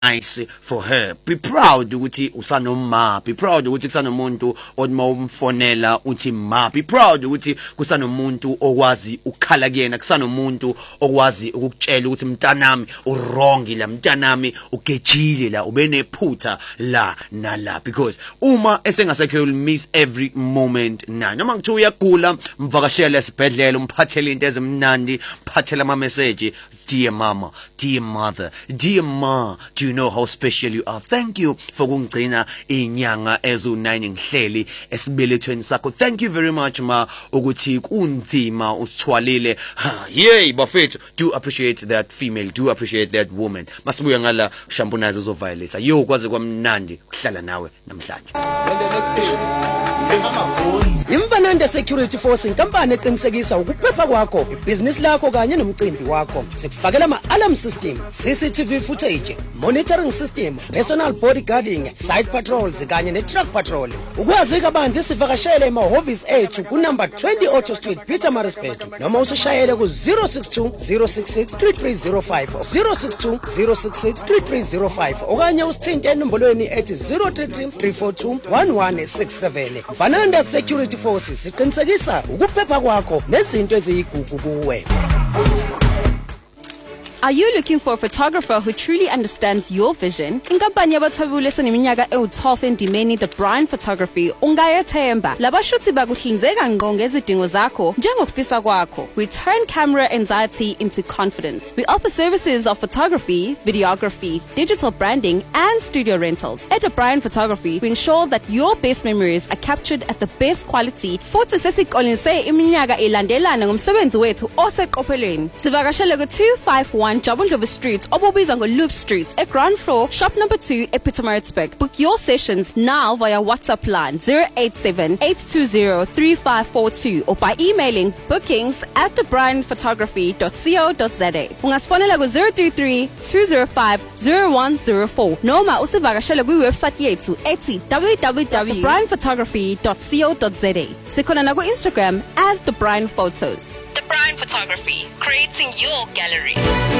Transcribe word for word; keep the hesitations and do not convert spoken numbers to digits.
nice for her. Be proud ukuthi usanoma. Be proud ukuthi kusanomuntu odima umfonela uthi ma. Be proud ukuthi kusanomuntu okwazi ukukhala kuyena, kusanomuntu okwazi ukukutshela ukuthi mntanami uwrong la, mntanami ugejile la, ubenephutha la nala, because uma esengasekho you'll miss every moment na. Noma ngithiwa uyagula mvakashele esibhedlela umphathele into ezimnandi, mphathele ama message, dear mama, dear mother, dear ma, do you know how special you are? Thank you for kungcina inyanga ezu nine ngihleli esibelethweni sakho. Thank you very much ma ukuthi kunzima usithwalile. Yay bafethu, do appreciate that female, do appreciate that woman. Masibuya ngala shampunazi uzoviolate. Yo kwaze kwamnandi ukuhlala nawe namhlanje. Imfananda Security Force inkampani eqinisekisa ukuphepha kwakho, ibusiness lakho kanye nomcimbi wakho. Sikufakela ama-alarm system, C C T V footage, monitoring system, personal bodyguarding, side patrols kanye ne-truck patrol. Ukwazi kabanzi sivakashele emahhovisi ethu ku number twenty Auto Street, Pietermaritzburg, noma usishayele ku zero six two zero six six three three zero five zero six two zero six six three three zero five okanye usithinte enombolweni ethi zero three three three four two one one six seven. Fananda Security Forces siqinisekisa ukuphepha kwakho nezinto eziyigugu kuwe. Are you looking for a photographer who truly understands your vision? Inkampani yabathwebule seneminyaka ewu twelve endimeni The Brian Photography ungayethemba. Labashuthi bakuhlinzeka ngqo ngezidingo zakho njengokufisa kwakho. We turn camera anxiety into confidence. We offer services of photography, videography, digital branding and studio rentals. At The Brian Photography, we ensure that your best memories are captured at the best quality. Futhi sesiqolise iminyaka elandelana ngomsebenzi wethu oseqophelweni. Sivakashele ku two fifty-one Jabundlova Street, obubizwa ngo Loop Street, at ground floor, shop number two, at Pietermaritzburg. Book your sessions now via WhatsApp line zero eight seven eight two zero three five four two or by emailing bookings at the brian photography dot co dot za. Ungasfonela ku zero three three two zero five zero one zero four noma usivakashele ku website yethu ethi w w w dot the brian photography dot co dot za. Sikhona na ku Instagram as The Brian Photos. The Brian Photography, creating your gallery.